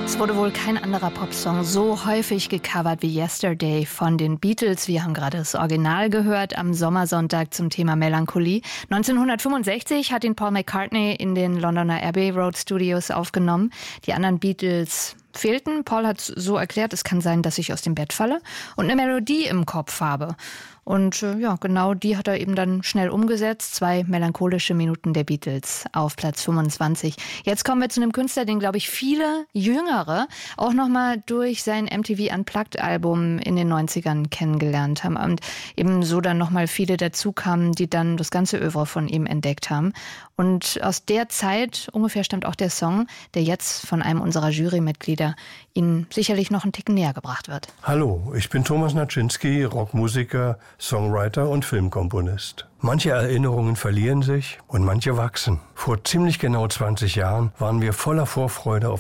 Es wurde wohl kein anderer Popsong so häufig gecovert wie Yesterday von den Beatles. Wir haben gerade das Original gehört am Sommersonntag zum Thema Melancholie. 1965 hat ihn Paul McCartney in den Londoner Abbey Road Studios aufgenommen. Die anderen Beatles fehlten. Paul hat so erklärt, es kann sein, dass ich aus dem Bett falle und eine Melodie im Kopf habe. Und genau die hat er eben dann schnell umgesetzt. 2 melancholische Minuten der Beatles auf Platz 25. Jetzt kommen wir zu einem Künstler, den, glaube ich, viele Jüngere auch nochmal durch sein MTV Unplugged-Album in den 90ern kennengelernt haben. Und eben so dann nochmal viele dazu kamen, die dann das ganze Œuvre von ihm entdeckt haben. Und aus der Zeit ungefähr stammt auch der Song, der jetzt von einem unserer Jurymitglieder Ihnen sicherlich noch einen Ticken näher gebracht wird. Hallo, ich bin Thomas Naczynski, Rockmusiker, Songwriter und Filmkomponist. Manche Erinnerungen verlieren sich und manche wachsen. Vor ziemlich genau 20 Jahren waren wir voller Vorfreude auf